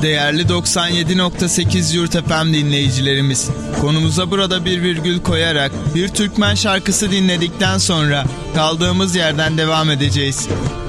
Değerli 97.8 Yurt FM dinleyicilerimiz, konumuza burada bir virgül koyarak bir Türkmen şarkısı dinledikten sonra kaldığımız yerden devam edeceğiz.